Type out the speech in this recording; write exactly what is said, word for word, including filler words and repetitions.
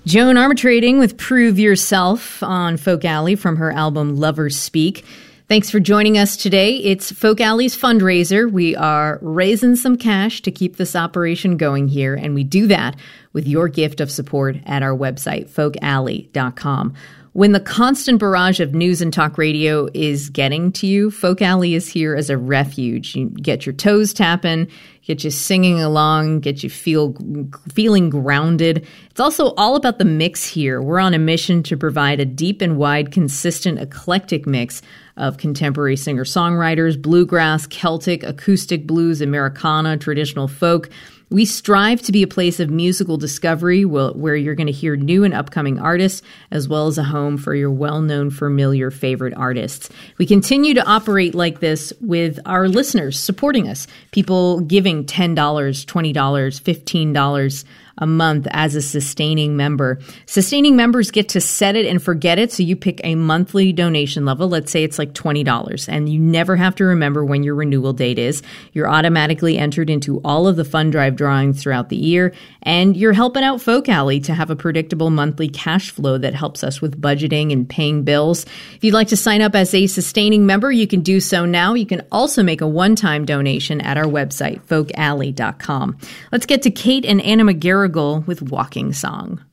Joan Armatrading with Prove Yourself on Folk Alley from her album Lovers Speak. Thanks for joining us today. It's Folk Alley's fundraiser. We are raising some cash to keep this operation going here, and we do that with your gift of support at our website, folk alley dot com. When the constant barrage of news and talk radio is getting to you, Folk Alley is here as a refuge. You get your toes tapping, get you singing along, get you feel feeling grounded. It's also all about the mix here. We're on a mission to provide a deep and wide, consistent, eclectic mix of contemporary singer-songwriters, bluegrass, Celtic, acoustic blues, Americana, traditional folk. We strive to be a place of musical discovery where you're going to hear new and upcoming artists, as well as a home for your well-known, familiar favorite artists. We continue to operate like this with our listeners supporting us, people giving ten dollars, twenty dollars, fifteen dollars a month as a sustaining member. Sustaining members get to set it and forget it, so you pick a monthly donation level. Let's say it's like twenty dollars, and you never have to remember when your renewal date is. You're automatically entered into all of the fund drive drawings throughout the year, and you're helping out Folk Alley to have a predictable monthly cash flow that helps us with budgeting and paying bills. If you'd like to sign up as a sustaining member, you can do so now. You can also make a one-time donation at our website, folk alley dot com. Let's get to Kate and Anna McGarrigle with Walking Song.